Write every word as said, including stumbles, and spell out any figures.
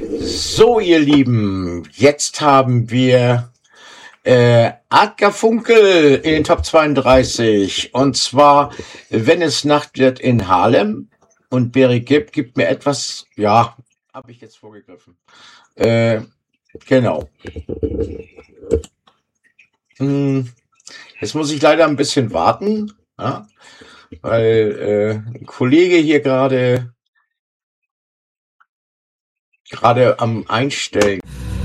So, ihr Lieben, jetzt haben wir äh, Art Garfunkel in den Top zweiunddreißig. Und zwar, wenn es Nacht wird in Harlem. Und Barry Gibb gibt mir etwas, ja, habe ich jetzt vorgegriffen. Äh, genau. Hm, jetzt muss ich leider ein bisschen warten, ja, weil äh, ein Kollege hier gerade gerade am Einstellen